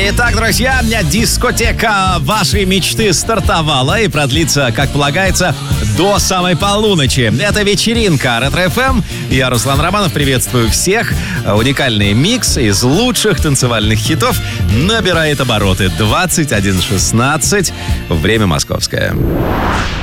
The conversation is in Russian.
Итак, друзья, дискотека вашей мечты стартовала и продлится, как полагается, до самой полуночи. Это вечеринка Ретро-ФМ. Я, Руслан Романов, приветствую всех. Уникальный микс из лучших танцевальных хитов набирает обороты. 21:16. Время московское.